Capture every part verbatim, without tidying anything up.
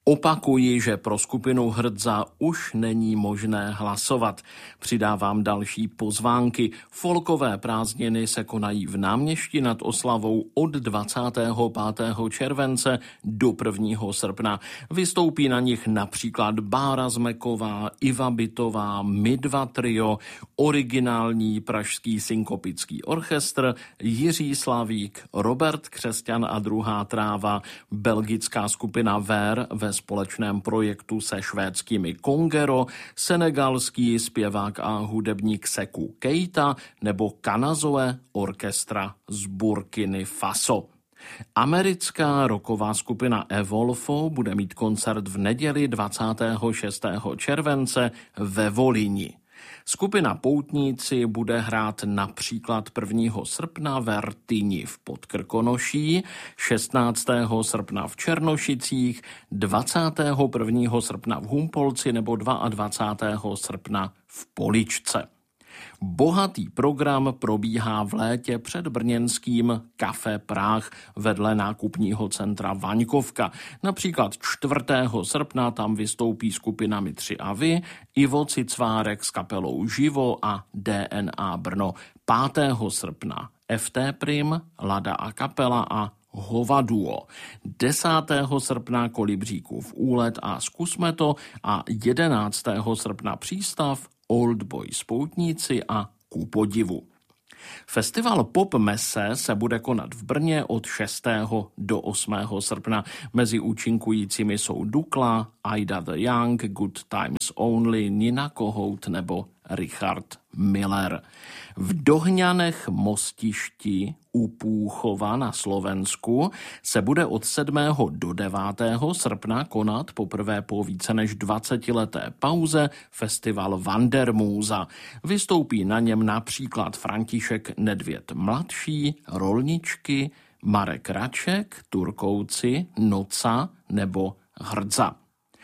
Opakuji, že pro skupinu Hrdza už není možné hlasovat. Přidávám další pozvánky. Folkové prázdniny se konají v Náměšti nad Oslavou od dvacátého pátého července do prvního srpna. Vystoupí na nich například Bára Zmeková, Iva Bytová, Midva Trio, originální pražský synkopický orchestr, Jiří Slavík, Robert Křesťan a druhá tráva, belgická skupina Ver ve společném projektu se švédskými Kongero, senegalský zpěvák a hudebník Sekou Keita nebo Kanazoe orchestra z Burkiny Faso. Americká rocková skupina Evolfo bude mít koncert v neděli dvacátého šestého července ve Volyni. Skupina Poutníci bude hrát například prvního srpna ve Rtyni v Podkrkonoší, šestnáctého srpna v Černošicích, dvacátého prvního srpna v Humpolci nebo dvacátého druhého srpna v Poličce. Bohatý program probíhá v létě před brněnským Café Práh vedle nákupního centra Vaňkovka. Například čtvrtého srpna tam vystoupí skupinami Tři a vy, Ivo Cicvárek s kapelou Živo a D N A Brno. pátého srpna F T Prim, Lada a kapela a Hovaduo. desátého srpna Kolibříkův úlet a Zkusme to a jedenáctého srpna Přístav, Old Boys Poutníci a Ku podivu. Festival Pop Messe se bude konat v Brně od šestého do osmého srpna. Mezi účinkujícími jsou Dukla, Aida the Young, Good Times Only, Nina Kohout nebo Richard Miller. V Dohňanech Mostišti u Púchova na Slovensku se bude od sedmého do devátého srpna konat poprvé po více než dvacetileté pauze festival Vandermúza. Vystoupí na něm například František Nedvěd mladší, Rolničky, Marek Raček, Turkouci, Noca nebo Hrdza.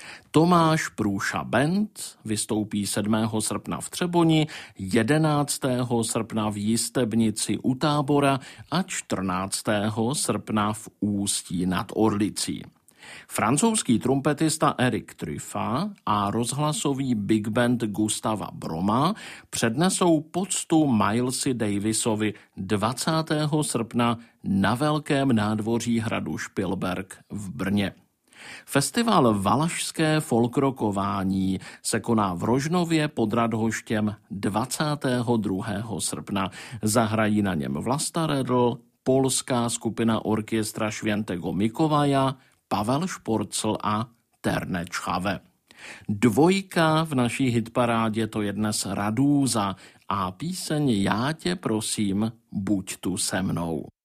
Tomáš Průša Band vystoupí sedmého srpna v Třeboni, jedenáctého srpna v Jistebnici u Tábora a čtrnáctého srpna v Ústí nad Orlicí. Francouzský trumpetista Eric Truffat a rozhlasový big band Gustava Broma přednesou poctu Milesi Davisovi dvacátého srpna na Velkém nádvoří hradu Špilberk v Brně. Festival Valašské folkrokování se koná v Rožnově pod Radhoštěm dvacátého druhého srpna. Zahrají na něm Vlasta Redl, polská skupina orchestra Świętego Mikołaja, Pavel Šporcl a Terne Čchave. Dvojka v naší hitparádě to je dnes Radúza a píseň Já tě prosím, buď tu se mnou.